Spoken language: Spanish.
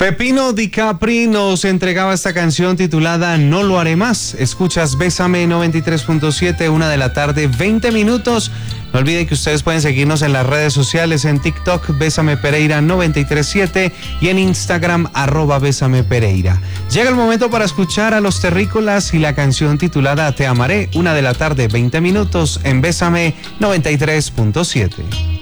Pepino Di Capri nos entregaba esta canción titulada No lo haré más. Escuchas Bésame 93.7, 1:00 PM, 20 minutos. No olviden que ustedes pueden seguirnos en las redes sociales, en TikTok, Bésame Pereira 937 y en Instagram, @Bésame Pereira. Llega el momento para escuchar a Los Terrícolas y la canción titulada Te amaré, 1:00 PM, 20 minutos en Bésame 93.7.